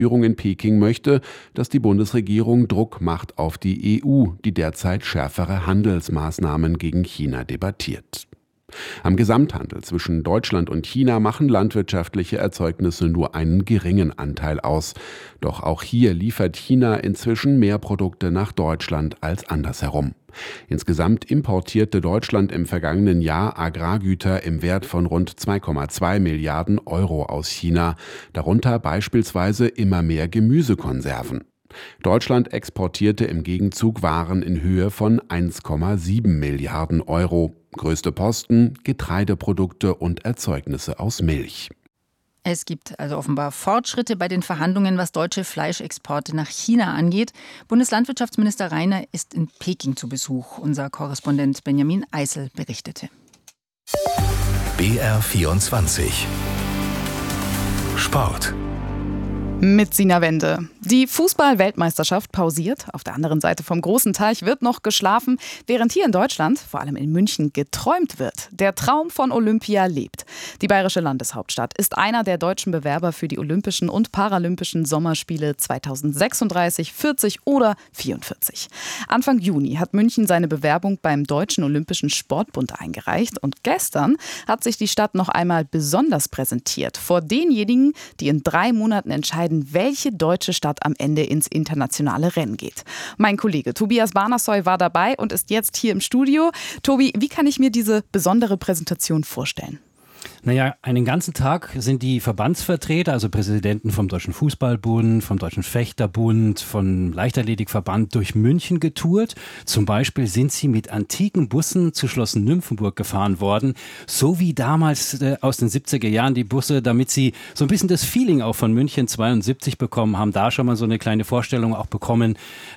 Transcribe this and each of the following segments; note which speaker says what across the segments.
Speaker 1: Führung in Peking möchte, dass die Bundesregierung Druck macht auf die EU, die derzeit schärfere Handelsmaßnahmen gegen China debattiert. Am Gesamthandel zwischen Deutschland und China machen landwirtschaftliche Erzeugnisse nur einen geringen Anteil aus. Doch auch hier liefert China inzwischen mehr Produkte nach Deutschland als andersherum. Insgesamt importierte Deutschland im vergangenen Jahr Agrargüter im Wert von rund 2,2 Milliarden Euro aus China, darunter beispielsweise immer mehr Gemüsekonserven. Deutschland exportierte im Gegenzug Waren in Höhe von 1,7 Milliarden Euro. Größte Posten: Getreideprodukte und Erzeugnisse aus Milch.
Speaker 2: Es gibt also offenbar Fortschritte bei den Verhandlungen, was deutsche Fleischexporte nach China angeht. Bundeslandwirtschaftsminister Reiner ist in Peking zu Besuch. Unser Korrespondent Benjamin Eisel berichtete.
Speaker 3: BR24 Sport.
Speaker 4: Mit Sina Wende. Die Fußball-Weltmeisterschaft pausiert. Auf der anderen Seite vom großen Teich wird noch geschlafen, während hier in Deutschland, vor allem in München, geträumt wird. Der Traum von Olympia lebt. Die bayerische Landeshauptstadt ist einer der deutschen Bewerber für die Olympischen und Paralympischen Sommerspiele 2036, 40 oder 44. Anfang Juni hat München seine Bewerbung beim Deutschen Olympischen Sportbund eingereicht. Und gestern hat sich die Stadt noch einmal besonders präsentiert vor denjenigen, die in 3 Monaten entscheiden, welche deutsche Stadt am Ende ins internationale Rennen geht. Mein Kollege Tobias Barnasoy war dabei und ist jetzt hier im Studio. Tobi, wie kann ich mir diese besondere Präsentation vorstellen?
Speaker 5: Naja, einen ganzen Tag sind die Verbandsvertreter, also Präsidenten vom Deutschen Fußballbund, vom Deutschen Fechterbund, vom Leichtathletikverband durch München getourt. Zum Beispiel sind sie mit antiken Bussen zu Schloss Nymphenburg gefahren worden, so wie damals aus den 70er Jahren die Busse, damit sie so ein bisschen das Feeling auch von München 72 bekommen haben, da schon mal so eine kleine Vorstellung auch bekommen,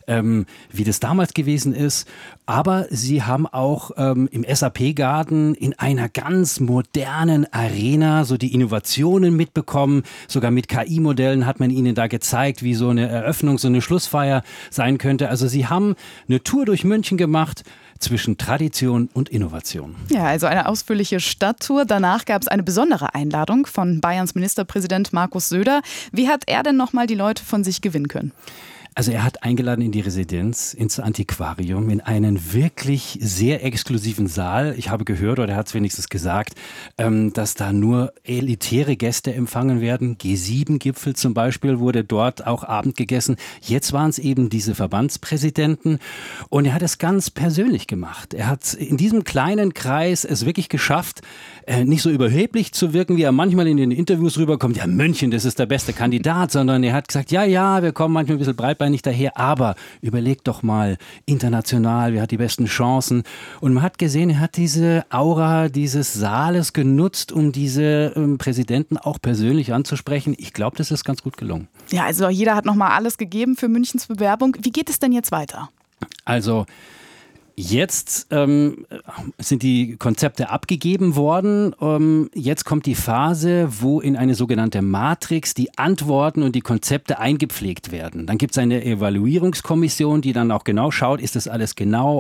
Speaker 5: wie das damals gewesen ist. Aber sie haben auch im SAP-Garten in einer ganz modernen Arena so die Innovationen mitbekommen. Sogar mit KI-Modellen hat man ihnen da gezeigt, wie so eine Eröffnung, so eine Schlussfeier sein könnte. Also sie haben eine Tour durch München gemacht zwischen Tradition und Innovation. Ja, also eine ausführliche Stadttour. Danach gab es eine besondere Einladung von Bayerns Ministerpräsident Markus Söder. Wie hat er denn nochmal die Leute von sich gewinnen können? Also er hat eingeladen in die Residenz, ins Antiquarium, in einen wirklich sehr exklusiven Saal. Ich habe gehört, oder er hat es wenigstens gesagt, dass da nur elitäre Gäste empfangen werden. G7-Gipfel zum Beispiel wurde dort auch Abend gegessen. Jetzt waren es eben diese Verbandspräsidenten. Und er hat es ganz persönlich gemacht. Er hat in diesem kleinen Kreis es wirklich geschafft, nicht so überheblich zu wirken, wie er manchmal in den Interviews rüberkommt. Ja, München, das ist der beste Kandidat. Sondern er hat gesagt, ja, wir kommen manchmal ein bisschen breitbeinig nicht daher, aber überlegt doch mal, international, wer hat die besten Chancen? Und man hat gesehen, er hat diese Aura dieses Saales genutzt, um diese Präsidenten auch persönlich anzusprechen. Ich glaube, das ist ganz gut gelungen. Ja, also jeder hat nochmal alles gegeben für Münchens Bewerbung. Wie geht es denn jetzt weiter? Also jetzt sind die Konzepte abgegeben worden. Jetzt kommt die Phase, wo in eine sogenannte Matrix die Antworten und die Konzepte eingepflegt werden. Dann gibt es eine Evaluierungskommission, die dann auch genau schaut, ist das alles genau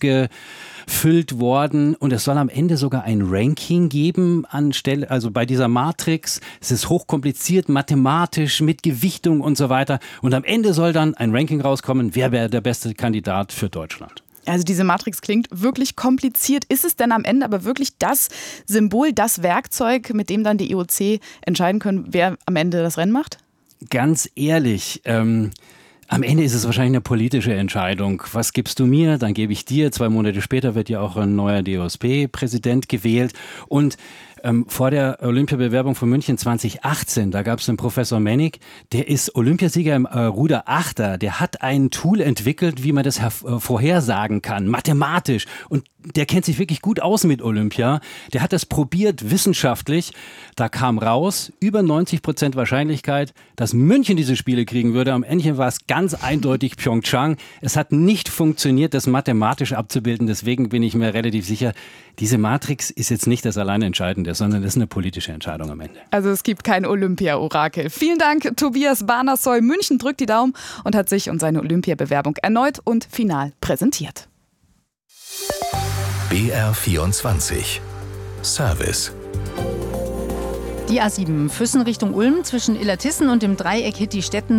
Speaker 5: ausgefüllt worden. Und es soll am Ende sogar ein Ranking geben anstelle, also bei dieser Matrix. Es ist hochkompliziert, mathematisch, mit Gewichtung und so weiter. Und am Ende soll dann ein Ranking rauskommen, wer wäre der beste Kandidat für Deutschland. Also diese Matrix klingt wirklich kompliziert. Ist es denn am Ende aber wirklich das Symbol, das Werkzeug, mit dem dann die IOC entscheiden können, wer am Ende das Rennen macht? Ganz ehrlich, am Ende ist es wahrscheinlich eine politische Entscheidung. Was gibst du mir, dann gebe ich dir. 2 Monate später wird ja auch ein neuer DOSB-Präsident gewählt. Und vor der Olympiabewerbung von München 2018, da gab es einen Professor Mennig, der ist Olympiasieger im Ruderachter. Der hat ein Tool entwickelt, wie man das vorhersagen kann, mathematisch. Und der kennt sich wirklich gut aus mit Olympia. Der hat das probiert wissenschaftlich. Da kam raus, über 90% Wahrscheinlichkeit, dass München diese Spiele kriegen würde. Am Ende war es ganz eindeutig Pyeongchang. Es hat nicht funktioniert, das mathematisch abzubilden. Deswegen bin ich mir relativ sicher, diese Matrix ist jetzt nicht das alleine Entscheidende, sondern das ist eine politische Entscheidung am Ende. Also es gibt kein Olympia-Orakel. Vielen Dank, Tobias Barnasoy. München drückt die Daumen und hat sich und seine Olympiabewerbung erneut und final präsentiert.
Speaker 3: BR24 Service.
Speaker 2: Die A7 Füssen Richtung Ulm zwischen Illertissen und dem Dreieck Hitti-Stetten